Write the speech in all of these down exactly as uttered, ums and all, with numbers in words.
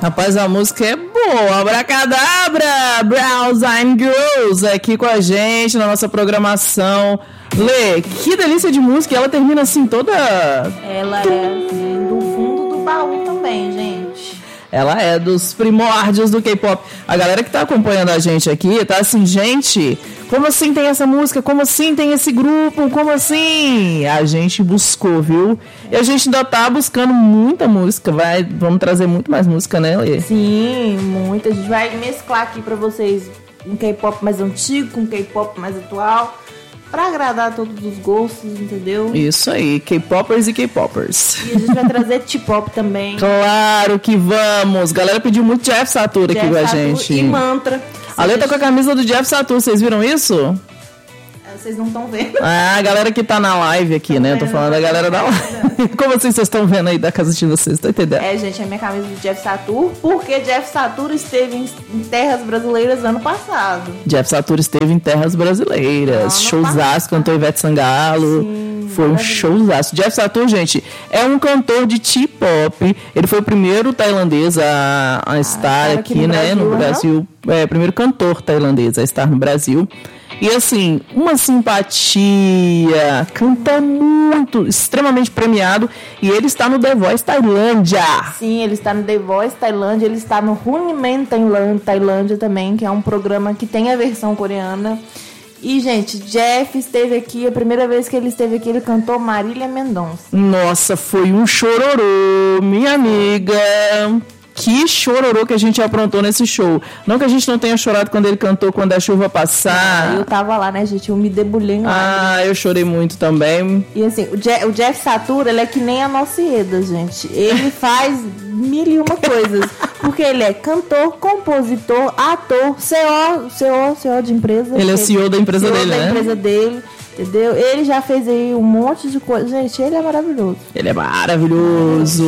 Rapaz, a música é boa. Abracadabra! Brows and Girls aqui com a gente na nossa programação. Lê, que delícia de música. Ela termina assim toda... Ela é assim, do fundo do baú também, gente. Ela é dos primórdios do K-pop. A galera que tá acompanhando a gente aqui tá assim, gente, como assim tem essa música? Como assim tem esse grupo? Como assim? A gente buscou, viu? E a gente ainda tá buscando muita música. Vai, vamos trazer muito mais música, né, Lê? Sim, muita. A gente vai mesclar aqui pra vocês um K-pop mais antigo com um K-pop mais atual. Pra agradar todos os gostos, entendeu? Isso aí, K-popers e K-popers. E a gente vai trazer T-pop também. Claro que vamos! Galera pediu muito Jeff Satur aqui Jeff com a Satur gente. E Mantra. A Lê tá com a camisa do Jeff Satur, vocês viram isso? Vocês não estão vendo. Ah, a galera que tá na live aqui, né? Eu tô falando da galera da live. Como assim vocês estão vendo aí da casa de vocês? Tô entendendo? É, gente, é minha camisa do Jeff Satur, porque Jeff Satur esteve em, em terras brasileiras ano passado. Jeff Satur esteve em terras brasileiras. Showzaço, cantou Ivete Sangalo. Sim, foi um showzaço. Jeff Satur, gente, é um cantor de T-pop. Ele foi o primeiro tailandês a, a estar ah, aqui, aqui no né? Brasil, no Brasil. É, primeiro cantor tailandês a estar no Brasil. E assim, uma simpatia, canta muito, extremamente premiado. E ele está no The Voice Tailândia. Sim, ele está no The Voice Tailândia. Ele está no Running Man Tailândia também, que é um programa que tem a versão coreana. E, gente, Jeff esteve aqui, a primeira vez que ele esteve aqui, ele cantou Marília Mendonça. Nossa, foi um chororô, minha amiga. Que chororô que a gente aprontou nesse show. Não que a gente não tenha chorado quando ele cantou Quando a Chuva Passar. Ah, eu tava lá, né, gente? Eu me debulhei lá. Ah, eu chorei muito também. E assim, o, Je- o Jeff Satur, ele é que nem a Nocieda, gente. Ele faz mil e uma coisas. Porque ele é cantor, compositor, ator, C O, C O, C O de empresa. Ele é o C E O da empresa dele, né? da empresa dele. Entendeu? Ele já fez aí um monte de coisa. Gente, ele é maravilhoso. Ele é maravilhoso.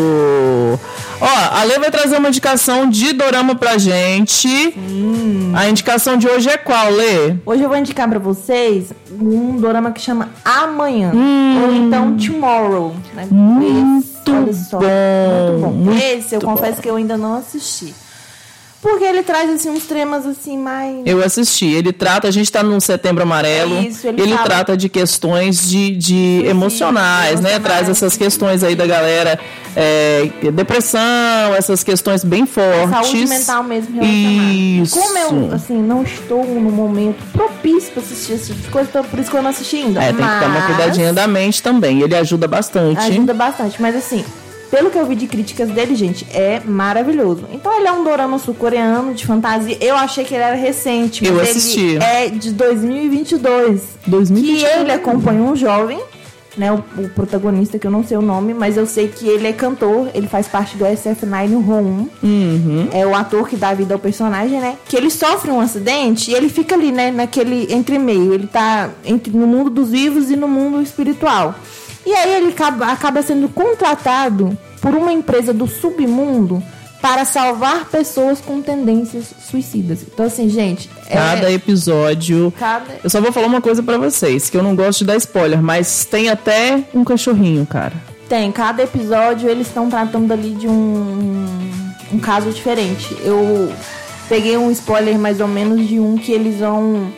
Ó, a Lê vai trazer uma indicação de dorama pra gente. Hum. A indicação de hoje é qual, Lê? Hoje eu vou indicar pra vocês um dorama que chama Amanhã. Hum. Ou então Tomorrow. Né? Muito, Esse, bom, muito bom. muito Esse eu bom. confesso que eu ainda não assisti. Porque ele traz, assim, uns temas, assim, mais... Eu assisti. Ele trata... A gente tá no Setembro Amarelo. É isso, ele ele fala... trata de questões de, de emocionais, né? emocionais. Traz essas questões aí da galera. É, depressão, essas questões bem fortes. Saúde mental mesmo relacionada. Isso. Como eu, assim, não estou no momento propício pra assistir esse tipo de coisa, então por isso que eu não assisti ainda. É, tem Mas... que tomar cuidadinho da mente também. Ele ajuda bastante. Ajuda bastante. Mas, assim... Pelo que eu vi de críticas dele, gente, é maravilhoso. Então ele é um dorama sul-coreano de fantasia. Eu achei que ele era recente, mas eu ele assisti. é de dois mil e vinte e dois. dois mil e vinte e dois. Que ele acompanha um jovem, né, o, o protagonista, que eu não sei o nome, mas eu sei que ele é cantor, ele faz parte do S F nove no Home. Uhum. É o ator que dá vida ao personagem, né? Que ele sofre um acidente e ele fica ali, né, naquele entremeio. Ele tá entre, no mundo dos vivos e no mundo espiritual. E aí ele acaba, acaba sendo contratado por uma empresa do submundo para salvar pessoas com tendências suicidas. Então, assim, gente... Cada é... episódio... Cada... Eu só vou falar uma coisa pra vocês, que eu não gosto de dar spoiler, mas tem até um cachorrinho, cara. Tem. Cada episódio eles estão tratando ali de um, um caso diferente. Eu peguei um spoiler mais ou menos de um que eles vão...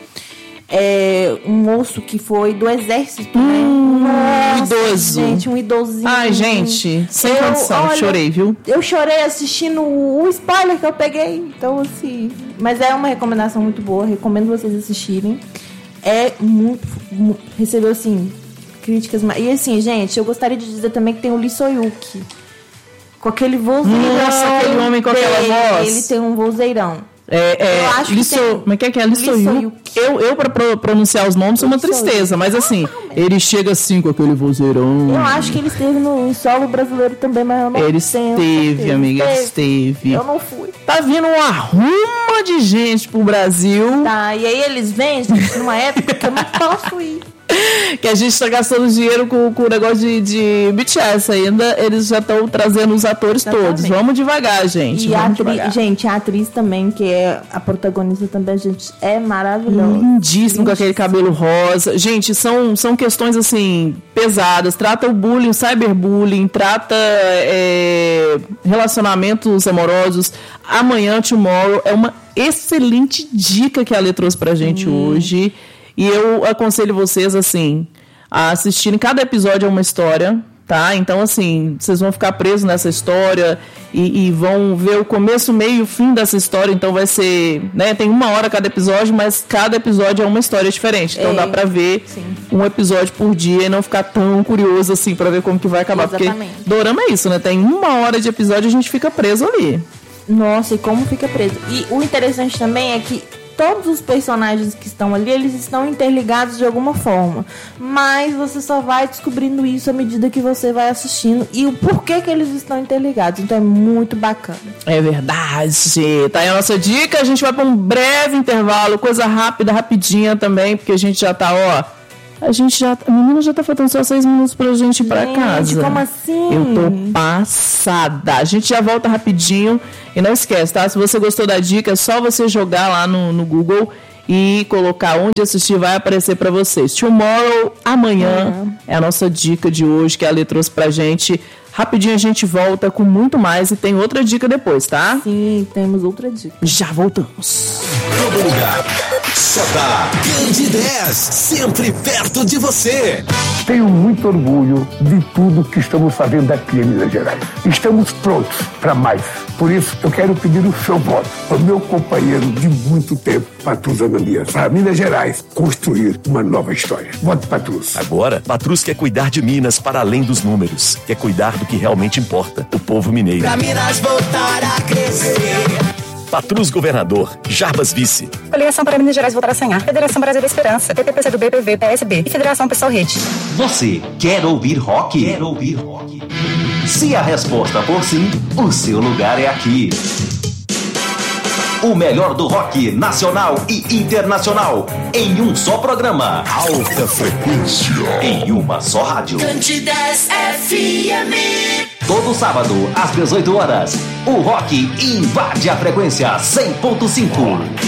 É, um moço que foi do exército, hum, né? Nossa, idoso. Gente, um idosinho. Ai, gente, sem eu, condição, olha, chorei, viu? Eu chorei assistindo o spoiler que eu peguei. Então, assim... Mas é uma recomendação muito boa. Recomendo vocês assistirem. É muito... muito recebeu, assim, críticas... E, assim, gente, eu gostaria de dizer também que tem o Lee Soyuki. Com aquele vozeirão. Nossa, aquele homem com aquela dele, voz. Ele tem um vozeirão. É, é, eu acho Lisso, que tem... Como é que é que é? Lissoyuki. Eu, eu pra pro, pronunciar os nomes, é uma tristeza. Mas assim, ele chega assim com aquele vozeirão. Eu acho que ele esteve no em solo brasileiro também, mas eu não Ele tenho esteve, certeza. amiga, esteve. esteve. Eu não fui. Tá vindo uma ruma de gente pro Brasil. Tá, e aí eles vêm, gente, numa época que eu não posso ir. que a gente tá gastando dinheiro com, com o negócio de, de B T S ainda, eles já estão trazendo os atores Exatamente. todos. Vamos devagar, gente. E vamos a atri... devagar. Gente, a atriz também, que é a protagonista também, gente, é maravilhosa. Lindíssimo, com aquele cabelo rosa. Gente, são, são questões, assim, pesadas. Trata o bullying, o cyberbullying, trata é, relacionamentos amorosos. Amanhã, Tomorrow, é uma excelente dica que a Lê trouxe pra gente hum. hoje. E eu aconselho vocês, assim, a assistirem. Cada episódio é uma história, tá? Então, assim, vocês vão ficar presos nessa história e, e vão ver o começo, meio e o fim dessa história. Então, vai ser, né? Tem uma hora cada episódio, mas cada episódio é uma história diferente. Então, é, dá pra ver sim. um episódio por dia e não ficar tão curioso, assim, pra ver como que vai acabar. Exatamente. Porque dorama é isso, né? Tem uma hora de episódio e a gente fica preso ali. Nossa, e como fica preso. E o interessante também é que todos os personagens que estão ali, eles estão interligados de alguma forma. Mas você só vai descobrindo isso à medida que você vai assistindo e o porquê que eles estão interligados. Então é muito bacana. É verdade. Tá aí a nossa dica. A gente vai para um breve intervalo, coisa rápida, rapidinha também, porque a gente já tá, ó... A gente já... A menina já tá faltando só seis minutos pra gente ir pra gente, casa. Como assim? Eu tô passada. A gente já volta rapidinho. E não esquece, tá? Se você gostou da dica, é só você jogar lá no, no Google e colocar onde assistir, vai aparecer pra vocês. Tomorrow, amanhã, uhum. é a nossa dica de hoje que a Lê trouxe pra gente. Rapidinho a gente volta com muito mais e tem outra dica depois, tá? Sim, temos outra dica. Já voltamos. Todo lugar. Só tá Candidez, sempre perto de você. Tenho muito orgulho de tudo que estamos fazendo aqui em Minas Gerais. Estamos prontos para mais. Por isso, eu quero pedir o seu voto ao meu companheiro de muito tempo, Patrus Ananias, para Minas Gerais construir uma nova história. Vote Patrus. Agora, Patrus quer cuidar de Minas para além dos números. Quer cuidar do que realmente importa, o povo mineiro. Pra Minas voltar a crescer. Patrus Governador, Jarbas Vice. Coligação para Minas Gerais voltar a sonhar. Federação Brasil da Esperança, P T P C do B, P V, P S B e Federação Pessoal Rede. Você quer ouvir rock? Quer ouvir rock? Se a resposta for sim, o seu lugar é aqui. O melhor do rock nacional e internacional em um só programa. Alta frequência. Em uma só rádio. Candidez F M. Todo sábado, às dezoito horas, o rock invade a frequência cem ponto cinco.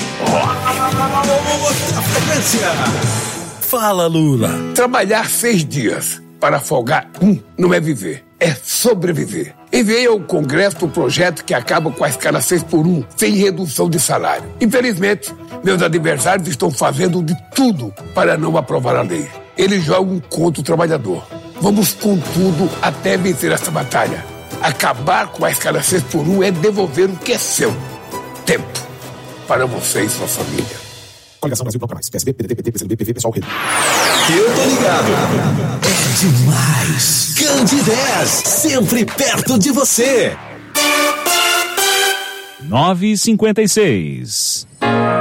Alta frequência. Fala, Lula. Trabalhar seis dias para folgar um não é viver, é sobreviver. Enviei ao Congresso o projeto que acaba com a escala seis por um, sem redução de salário. Infelizmente, meus adversários estão fazendo de tudo para não aprovar a lei. Eles jogam contra o trabalhador. Vamos com tudo até vencer essa batalha. Acabar com a escala seis por um é devolver o que é seu. Tempo. Para você e sua família. Coligação Brasil Bloco Mais. P S B, P D T, P T, P C D B, P V, Pessoal Rede. Eu tô ligado. É demais. Candidez, sempre perto de você. nove e cinquenta e seis.